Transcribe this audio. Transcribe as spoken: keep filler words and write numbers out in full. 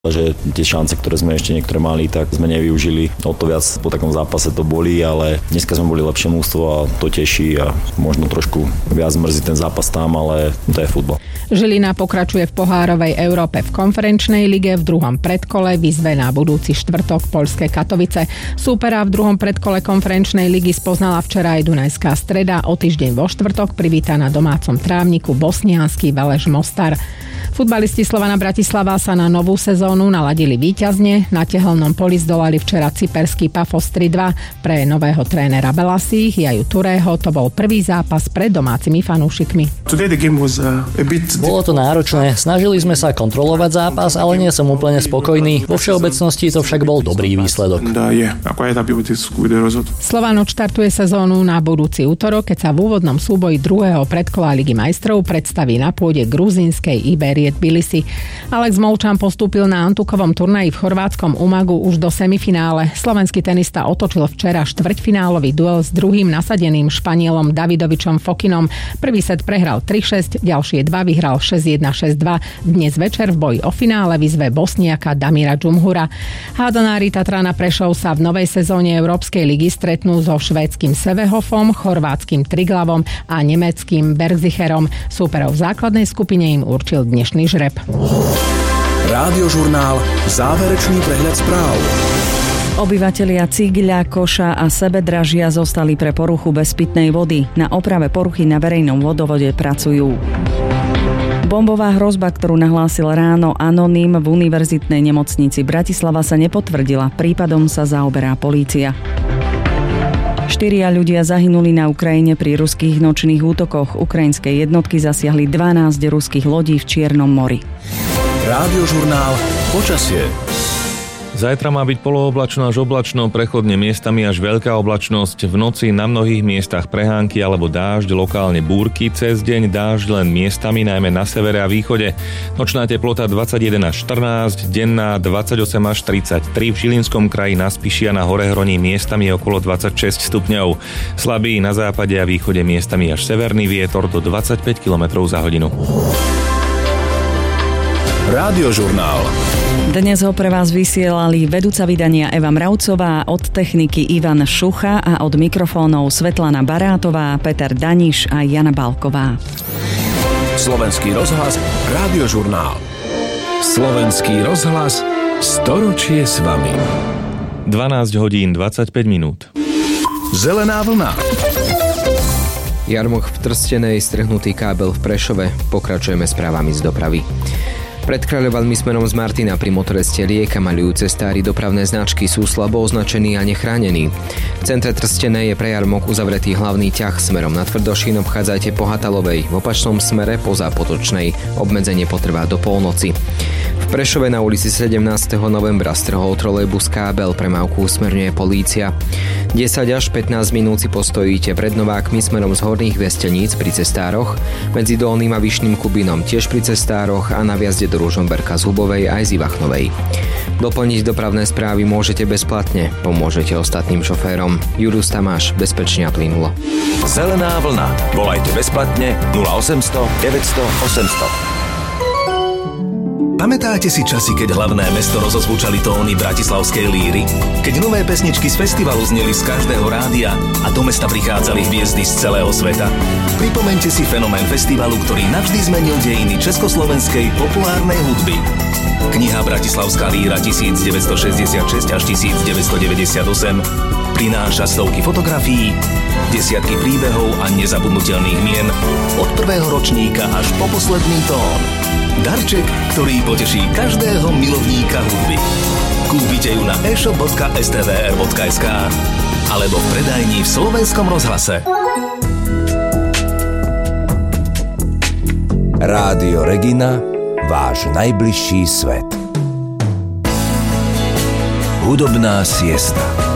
že tie šance, ktoré sme ešte niektoré mali, tak sme nevyužili. O to viac po takom zápase to bolí, ale dneska sme boli lepšie mužstvo a to teší a možno trošku viac mrzí ten zápas tam, ale to je futbal. Žilina pokračuje v pohárovej Európe v konferenčnej lige, v druhom predkole vyzve na budúci štvrtok poľské Katovice. Súpera v druhom predkole konferenčnej ligy spoznala včera aj Dunajská Streda, o týždeň vo štvrtok privíta na domácom trávniku bosniansky Veleš Mostar. Futbalisti Slovana Bratislava sa na novú sezónu naladili víťazne. Na tehelnom poli zdolali včera cyperský Pafos tri dva. Pre nového trénera Belasích Jaju Turého to bol prvý zápas pred domácimi fanúšikmi. Bolo to náročné, snažili sme sa kontrolovať zápas, ale nie som úplne spokojný. Vo všeobecnosti to však bol dobrý výsledok. Slovan odštartuje sezónu na budúci útorok, keď sa v úvodnom súboji druhého predkola Ligy majstrov predstaví na pôde gruzínskej Iberie Tbilisi. Alex Molčan postúpil na Antukovom turnaji v chorvátskom Umagu už do semifinále. Slovenský tenista otočil včera štvrťfinálový duel s druhým nasadeným Španielom Davidovičom Fokinom. Prvý set prehral tri šesť, ďalšie dva vyhral šesť jedna šesť dva. Dnes večer v boji o finále vyzve Bosniaka Damira Džumhura. Hádanári Tatrana Prešov sa v novej sezóne Európskej ligy stretnú so švédskym Sevehofom, chorvátskym Triglavom a nemeckým Bergzicherom. Súperov v základnej skupine im určil dnešný žreb. Rádiožurnál Záverečný prehľad správ. Obyvatelia Cígiľa, Koša a Sebedražia zostali pre poruchu bez pitnej vody. Na oprave poruchy na verejnom vodovode pracujú. Bombová hrozba, ktorú nahlásil ráno anonym v univerzitnej nemocnici Bratislava, sa nepotvrdila. Prípadom sa zaoberá polícia. Štyria ľudia zahynuli na Ukrajine pri ruských nočných útokoch. Ukrajinské jednotky zasiahli dvanásť ruských lodí v Čiernom mori. Rádiožurnál Počasie. Zajtra má byť polooblačno až oblačno, prechodne miestami až veľká oblačnosť. V noci na mnohých miestach prehánky alebo dážď, lokálne búrky. Cez deň dážď len miestami, najmä na severe a východe. Nočná teplota dvadsaťjeden až štrnásť, denná dvadsaťosem až tridsaťtri. V Žilinskom kraji na Spiši a na Horehroní miestami okolo dvadsaťšesť stupňov. Slabý na západe a východe miestami až severný vietor do dvadsaťpäť kilometrov za hodinu. Rádiožurnál. Dnes ho pre vás vysielali vedúca vydania Eva Mravcová, od techniky Ivan Šucha a od mikrofónov Svetlana Barátová, Peter Daniš a Jana Balková. Slovenský rozhlas, Rádiožurnál. Slovenský rozhlas, storočie s vami. dvanásť hodín dvadsaťpäť minút. Zelená vlna. Jarmoch v Trstenej, strhnutý kábel v Prešove. Pokračujeme správami z dopravy. Pred Kráľovanmi smerom z Martina pri motoreste Rieka maľujú cestári dopravné značky, sú slabo označení a nechránení. V centre Trstenej je pre jarmok uzavretý hlavný ťah, smerom na Tvrdošín obchádzajte po Hatalovej, v opačnom smere po Zápotočnej. Obmedzenie potrvá do polnoci. V Prešove na ulici sedemnásteho novembra strhol trolejbus kábel, premávku usmerňuje polícia. desať až pätnásť minút si postojíte pred Novákmi smerom z Horných Vesteníc pri cestároch, medzi Dolným a Vyšným Kubínom tiež pri cestároch a na vjazde do Ružomberka z Hubovej aj z Ivachnovej. Doplniť dopravné správy môžete bezplatne, pomôžete ostatným šoférom. Julius Tamáš, bezpečne a plynulo. Zelená vlna. Volajte bezplatne nula osemsto deväťsto osemsto. Pamätáte si časy, keď hlavné mesto rozozvučali tóny bratislavskej líry? Keď nové pesničky z festivalu zneli z každého rádia a do mesta prichádzali hviezdy z celého sveta? Pripomeňte si fenomén festivalu, ktorý navždy zmenil dejiny československej populárnej hudby. Kniha Bratislavská líra devätnásťstošesťdesiatšesť až devätnásťstodeväťdesiatosem prináša stovky fotografií, desiatky príbehov a nezabudnutelných mien od prvého ročníka až po posledný tón. Darček, ktorý poteší každého milovníka hudby. Kúpite ju na e-shop bodka es té vé er bodka es ká alebo v predajni v Slovenskom rozhlase. Rádio Regina, váš najbližší svet. Hudobná siesta.